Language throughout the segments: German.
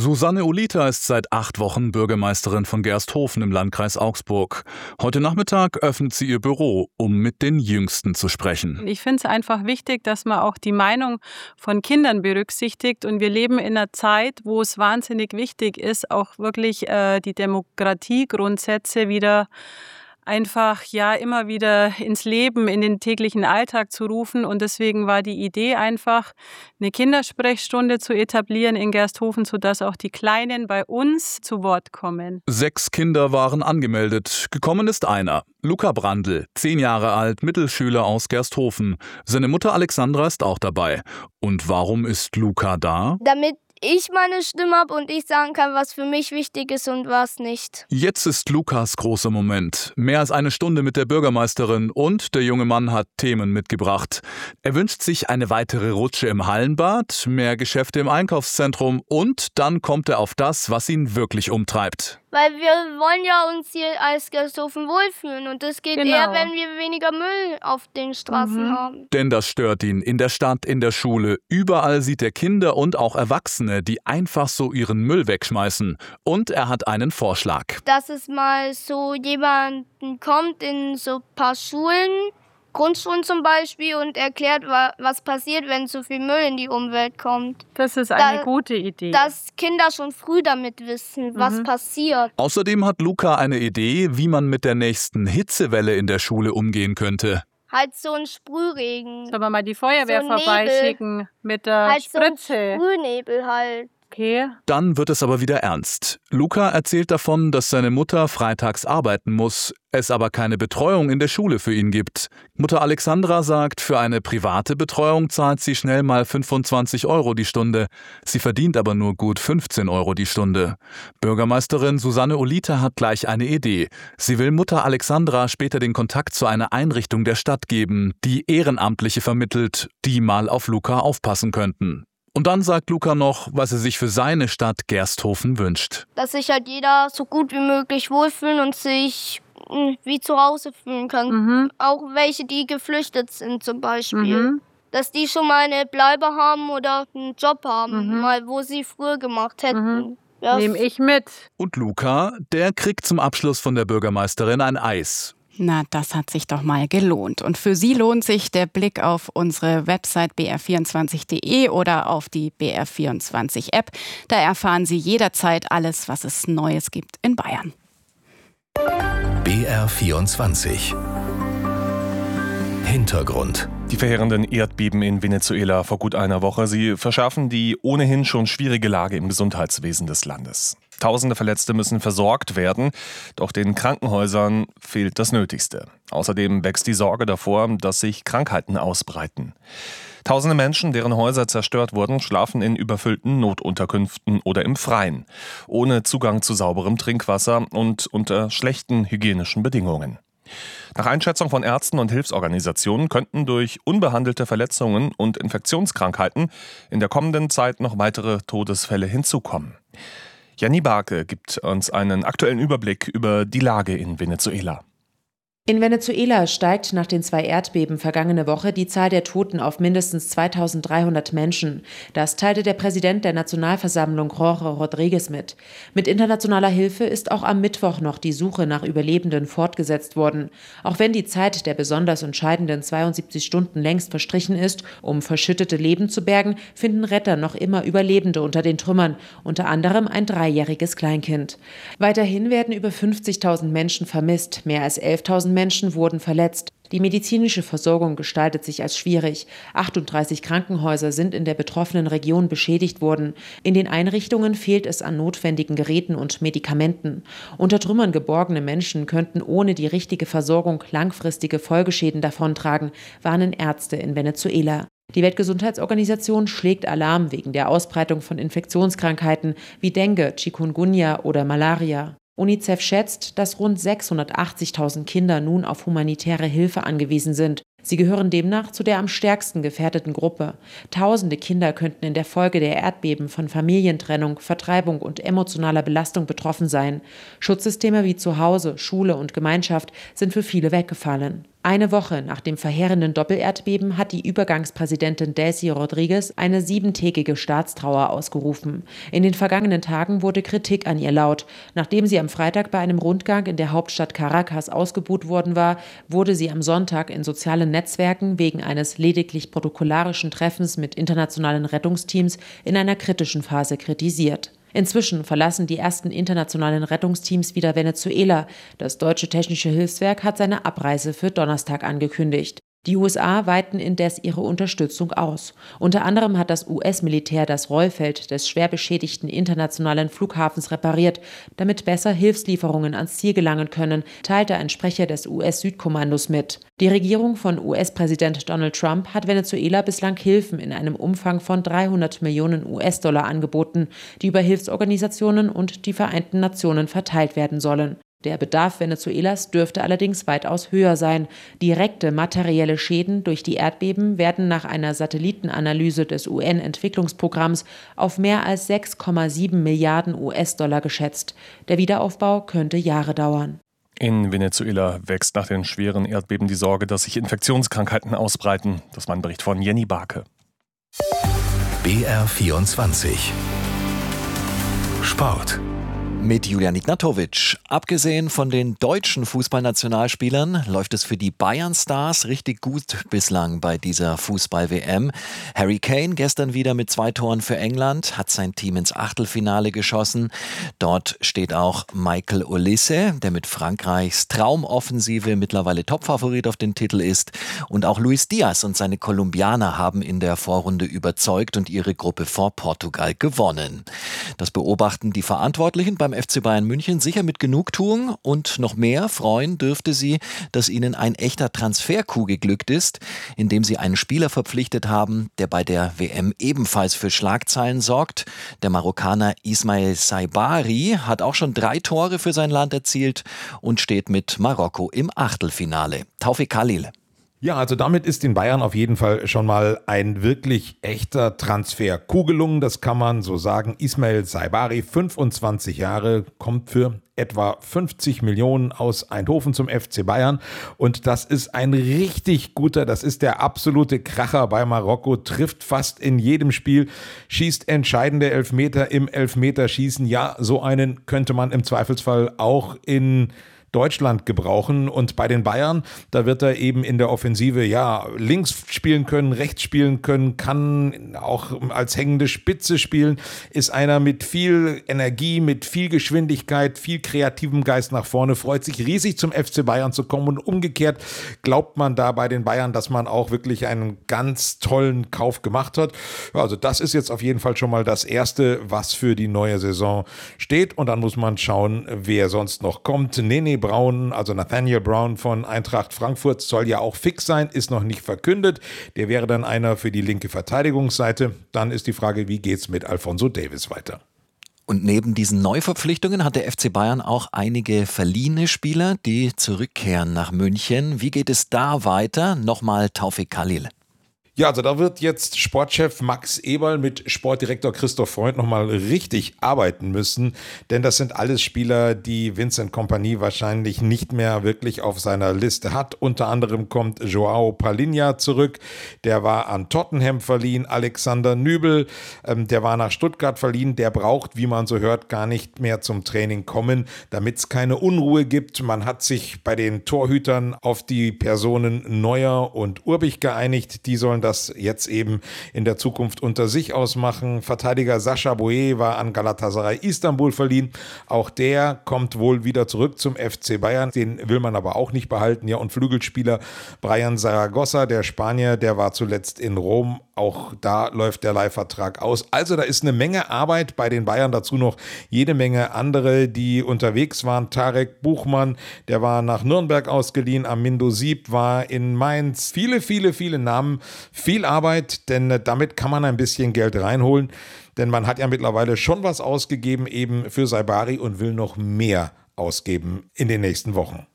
Susanne Olita ist seit 8 Wochen Bürgermeisterin von Gersthofen im Landkreis Augsburg. Heute Nachmittag öffnet sie ihr Büro, um mit den Jüngsten zu sprechen. Ich finde es einfach wichtig, dass man auch die Meinung von Kindern berücksichtigt. Und wir leben in einer Zeit, wo es wahnsinnig wichtig ist, auch wirklich die Demokratiegrundsätze wieder immer wieder ins Leben, in den täglichen Alltag zu rufen. Und deswegen war die Idee einfach, eine Kindersprechstunde zu etablieren in Gersthofen, sodass auch die Kleinen bei uns zu Wort kommen. 6 Kinder waren angemeldet. Gekommen ist einer. Luca Brandl, 10 Jahre alt, Mittelschüler aus Gersthofen. Seine Mutter Alexandra ist auch dabei. Und warum ist Luca da? Damit ich meine Stimme habe und ich sagen kann, was für mich wichtig ist und was nicht. Jetzt ist Lukas großer Moment. Mehr als eine Stunde mit der Bürgermeisterin und der junge Mann hat Themen mitgebracht. Er wünscht sich eine weitere Rutsche im Hallenbad, mehr Geschäfte im Einkaufszentrum und dann kommt er auf das, was ihn wirklich umtreibt. Weil wir wollen ja uns hier als Gersthofen wohlfühlen und das geht eher, wenn wir weniger Müll auf den Straßen haben. Denn das stört ihn in der Stadt, in der Schule. Überall sieht er Kinder und auch Erwachsene, die einfach so ihren Müll wegschmeißen. Und er hat einen Vorschlag. Dass es mal so jemanden kommt in so ein paar Schulen, Grundschulen zum Beispiel, und erklärt, was passiert, wenn zu viel Müll in die Umwelt kommt. Das ist eine gute Idee. Dass Kinder schon früh damit wissen, was passiert. Außerdem hat Luca eine Idee, wie man mit der nächsten Hitzewelle in der Schule umgehen könnte. Halt so ein Sprühregen. Sollen wir mal die Feuerwehr vorbeischicken mit der halt Spritze? So ein Sprühnebel halt. Okay. Dann wird es aber wieder ernst. Luca erzählt davon, dass seine Mutter freitags arbeiten muss, es aber keine Betreuung in der Schule für ihn gibt. Mutter Alexandra sagt, für eine private Betreuung zahlt sie schnell mal 25 € die Stunde. Sie verdient aber nur gut 15 € die Stunde. Bürgermeisterin Susanne Olita hat gleich eine Idee. Sie will Mutter Alexandra später den Kontakt zu einer Einrichtung der Stadt geben, die Ehrenamtliche vermittelt, die mal auf Luca aufpassen könnten. Und dann sagt Luca noch, was er sich für seine Stadt Gersthofen wünscht. Dass sich halt jeder so gut wie möglich wohlfühlen und sich wie zu Hause fühlen kann. Auch welche, die geflüchtet sind zum Beispiel. Dass die schon mal eine Bleibe haben oder einen Job haben, mal wo sie früher gemacht hätten. Nehme ich mit. Und Luca, der kriegt zum Abschluss von der Bürgermeisterin ein Eis. Na, das hat sich doch mal gelohnt. Und für Sie lohnt sich der Blick auf unsere Website br24.de oder auf die BR24-App. Da erfahren Sie jederzeit alles, was es Neues gibt in Bayern. BR24 Hintergrund. Die verheerenden Erdbeben in Venezuela vor gut einer Woche, sie verschärfen die ohnehin schon schwierige Lage im Gesundheitswesen des Landes. Tausende Verletzte müssen versorgt werden, doch den Krankenhäusern fehlt das Nötigste. Außerdem wächst die Sorge davor, dass sich Krankheiten ausbreiten. Tausende Menschen, deren Häuser zerstört wurden, schlafen in überfüllten Notunterkünften oder im Freien, ohne Zugang zu sauberem Trinkwasser und unter schlechten hygienischen Bedingungen. Nach Einschätzung von Ärzten und Hilfsorganisationen könnten durch unbehandelte Verletzungen und Infektionskrankheiten in der kommenden Zeit noch weitere Todesfälle hinzukommen. Janni Barke gibt uns einen aktuellen Überblick über die Lage in Venezuela. In Venezuela steigt nach den 2 Erdbeben vergangene Woche die Zahl der Toten auf mindestens 2300 Menschen. Das teilte der Präsident der Nationalversammlung Jorge Rodríguez mit. Mit internationaler Hilfe ist auch am Mittwoch noch die Suche nach Überlebenden fortgesetzt worden. Auch wenn die Zeit der besonders entscheidenden 72 Stunden längst verstrichen ist, um verschüttete Leben zu bergen, finden Retter noch immer Überlebende unter den Trümmern, unter anderem ein 3-jähriges Kleinkind. Weiterhin werden über 50.000 Menschen vermisst, mehr als 11.000 Menschen wurden verletzt. Die medizinische Versorgung gestaltet sich als schwierig. 38 Krankenhäuser sind in der betroffenen Region beschädigt worden. In den Einrichtungen fehlt es an notwendigen Geräten und Medikamenten. Unter Trümmern geborgene Menschen könnten ohne die richtige Versorgung langfristige Folgeschäden davontragen, warnen Ärzte in Venezuela. Die Weltgesundheitsorganisation schlägt Alarm wegen der Ausbreitung von Infektionskrankheiten wie Dengue, Chikungunya oder Malaria. UNICEF schätzt, dass rund 680.000 Kinder nun auf humanitäre Hilfe angewiesen sind. Sie gehören demnach zu der am stärksten gefährdeten Gruppe. Tausende Kinder könnten in der Folge der Erdbeben von Familientrennung, Vertreibung und emotionaler Belastung betroffen sein. Schutzsysteme wie Zuhause, Schule und Gemeinschaft sind für viele weggefallen. Eine Woche nach dem verheerenden Doppelerdbeben hat die Übergangspräsidentin Delcy Rodríguez eine 7-tägige Staatstrauer ausgerufen. In den vergangenen Tagen wurde Kritik an ihr laut. Nachdem sie am Freitag bei einem Rundgang in der Hauptstadt Caracas ausgebuht worden war, wurde sie am Sonntag in sozialen Netzwerken wegen eines lediglich protokollarischen Treffens mit internationalen Rettungsteams in einer kritischen Phase kritisiert. Inzwischen verlassen die ersten internationalen Rettungsteams wieder Venezuela. Das deutsche Technische Hilfswerk hat seine Abreise für Donnerstag angekündigt. Die USA weiten indes ihre Unterstützung aus. Unter anderem hat das US-Militär das Rollfeld des schwer beschädigten internationalen Flughafens repariert, damit besser Hilfslieferungen ans Ziel gelangen können, teilte ein Sprecher des US-Südkommandos mit. Die Regierung von US-Präsident Donald Trump hat Venezuela bislang Hilfen in einem Umfang von 300 Millionen US-Dollar angeboten, die über Hilfsorganisationen und die Vereinten Nationen verteilt werden sollen. Der Bedarf Venezuelas dürfte allerdings weitaus höher sein. Direkte materielle Schäden durch die Erdbeben werden nach einer Satellitenanalyse des UN-Entwicklungsprogramms auf mehr als 6,7 Milliarden US-Dollar geschätzt. Der Wiederaufbau könnte Jahre dauern. In Venezuela wächst nach den schweren Erdbeben die Sorge, dass sich Infektionskrankheiten ausbreiten. Das war ein Bericht von Jenny Barke. BR24 Sport. Mit Julian Ignatowitsch. Abgesehen von den deutschen Fußballnationalspielern läuft es für die Bayern-Stars richtig gut bislang bei dieser Fußball-WM. Harry Kane gestern wieder mit 2 Toren für England, hat sein Team ins Achtelfinale geschossen. Dort steht auch Michael Olise, der mit Frankreichs Traumoffensive mittlerweile Topfavorit auf den Titel ist. Und auch Luis Diaz und seine Kolumbianer haben in der Vorrunde überzeugt und ihre Gruppe vor Portugal gewonnen. Das beobachten die Verantwortlichen beim FC Bayern München sicher mit Genugtuung, und noch mehr freuen dürfte sie, dass ihnen ein echter Transfer-Coup geglückt ist, indem sie einen Spieler verpflichtet haben, der bei der WM ebenfalls für Schlagzeilen sorgt. Der Marokkaner Ismail Saibari hat auch schon 3 Tore für sein Land erzielt und steht mit Marokko im Achtelfinale. Taufik Khalil. Ja, also damit ist den Bayern auf jeden Fall schon mal ein wirklich echter Transfer-Coup gelungen, das kann man so sagen. Ismail Saibari, 25 Jahre, kommt für etwa 50 Millionen aus Eindhoven zum FC Bayern, und das ist ein richtig guter, das ist der absolute Kracher bei Marokko, trifft fast in jedem Spiel, schießt entscheidende Elfmeter im Elfmeterschießen. Ja, so einen könnte man im Zweifelsfall auch in Deutschland gebrauchen, und bei den Bayern, da wird er eben in der Offensive links spielen können, rechts spielen können, kann auch als hängende Spitze spielen, ist einer mit viel Energie, mit viel Geschwindigkeit, viel kreativem Geist nach vorne, freut sich riesig zum FC Bayern zu kommen, und umgekehrt glaubt man da bei den Bayern, dass man auch wirklich einen ganz tollen Kauf gemacht hat. Ja, also das ist jetzt auf jeden Fall schon mal das Erste, was für die neue Saison steht, und dann muss man schauen, wer sonst noch kommt. Nene Brown, also Nathaniel Brown von Eintracht Frankfurt, soll ja auch fix sein, ist noch nicht verkündet. Der wäre dann einer für die linke Verteidigungsseite. Dann ist die Frage, wie geht's mit Alphonso Davies weiter? Und neben diesen Neuverpflichtungen hat der FC Bayern auch einige verliehene Spieler, die zurückkehren nach München. Wie geht es da weiter? Nochmal Taufik Khalil. Ja, also da wird jetzt Sportchef Max Eberl mit Sportdirektor Christoph Freund nochmal richtig arbeiten müssen, denn das sind alles Spieler, die Vincent Kompany wahrscheinlich nicht mehr wirklich auf seiner Liste hat. Unter anderem kommt Joao Palhinha zurück, der war an Tottenham verliehen. Alexander Nübel, der war nach Stuttgart verliehen, der braucht, wie man so hört, gar nicht mehr zum Training kommen, damit es keine Unruhe gibt. Man hat sich bei den Torhütern auf die Personen Neuer und Urbich geeinigt, die sollen das jetzt eben in der Zukunft unter sich ausmachen. Verteidiger Sascha Boe war an Galatasaray Istanbul verliehen. Auch der kommt wohl wieder zurück zum FC Bayern. Den will man aber auch nicht behalten. Ja, und Flügelspieler Brian Zaragoza, der Spanier, der war zuletzt in Rom. Auch da läuft der Leihvertrag aus. Also da ist eine Menge Arbeit bei den Bayern. Dazu noch jede Menge andere, die unterwegs waren. Tarek Buchmann, der war nach Nürnberg ausgeliehen. Amindo Sieb war in Mainz. Viele Namen. Viel Arbeit, denn damit kann man ein bisschen Geld reinholen, denn man hat ja mittlerweile schon was ausgegeben eben für Saibari und will noch mehr ausgeben in den nächsten Wochen.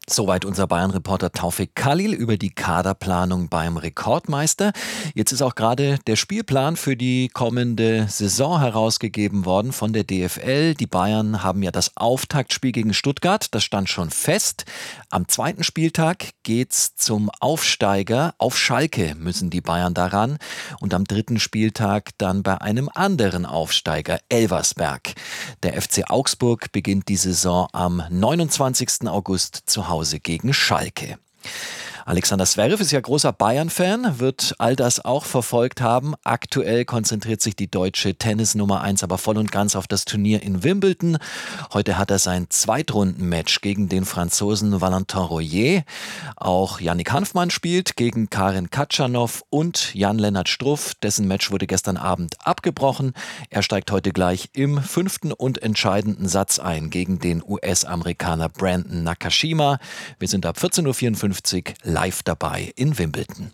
Soweit unser Bayern-Reporter Taufik Khalil über die Kaderplanung beim Rekordmeister. Jetzt ist auch gerade der Spielplan für die kommende Saison herausgegeben worden von der DFL. Die Bayern haben ja das Auftaktspiel gegen Stuttgart, das stand schon fest. Am zweiten Spieltag geht's zum Aufsteiger. Auf Schalke müssen die Bayern daran. Und am dritten Spieltag dann bei einem anderen Aufsteiger, Elversberg. Der FC Augsburg beginnt die Saison am 29. August zu Hause gegen Schalke. Alexander Zverev ist ja großer Bayern-Fan, wird all das auch verfolgt haben. Aktuell konzentriert sich die deutsche Tennis-Nummer 1 aber voll und ganz auf das Turnier in Wimbledon. Heute hat er sein Zweitrunden-Match gegen den Franzosen Valentin Royer. Auch Yannick Hanfmann spielt gegen Karen Khachanov und Jan-Lennart Struff. Dessen Match wurde gestern Abend abgebrochen. Er steigt heute gleich im 5. und entscheidenden Satz ein gegen den US-Amerikaner Brandon Nakashima. Wir sind ab 14.54 Uhr live dabei in Wimbledon.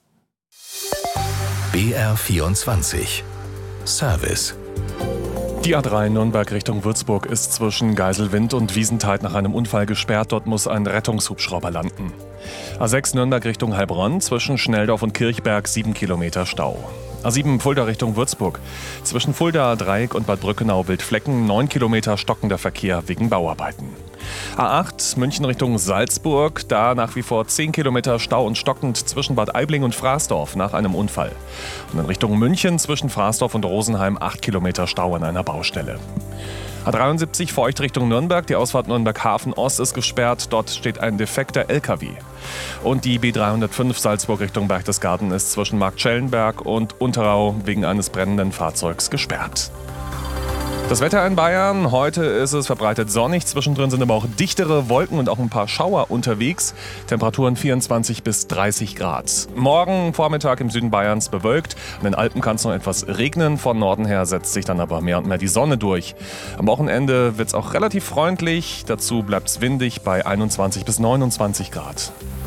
BR24 Service. Die A3 Nürnberg Richtung Würzburg ist zwischen Geiselwind und Wiesenthal nach einem Unfall gesperrt. Dort muss ein Rettungshubschrauber landen. A6 Nürnberg Richtung Heilbronn zwischen Schnelldorf und Kirchberg 7 Kilometer Stau. A7 Fulda Richtung Würzburg. Zwischen Fulda, Dreieck und Bad Brückenau Wildflecken 9 Kilometer stockender Verkehr wegen Bauarbeiten. A8 München Richtung Salzburg, da nach wie vor 10 Kilometer Stau und stockend zwischen Bad Aibling und Fraßdorf nach einem Unfall. Und in Richtung München zwischen Fraßdorf und Rosenheim 8 Kilometer Stau an einer Baustelle. A73 Feucht Richtung Nürnberg, die Ausfahrt Nürnberg-Hafen Ost ist gesperrt, dort steht ein defekter LKW. Und die B305 Salzburg Richtung Berchtesgaden ist zwischen Marktschellenberg und Unterau wegen eines brennenden Fahrzeugs gesperrt. Das Wetter in Bayern, heute ist es verbreitet sonnig, zwischendrin sind aber auch dichtere Wolken und auch ein paar Schauer unterwegs. Temperaturen 24 bis 30 Grad. Morgen Vormittag im Süden Bayerns bewölkt, an den Alpen kann es noch etwas regnen, von Norden her setzt sich dann aber mehr und mehr die Sonne durch. Am Wochenende wird es auch relativ freundlich, dazu bleibt es windig bei 21 bis 29 Grad.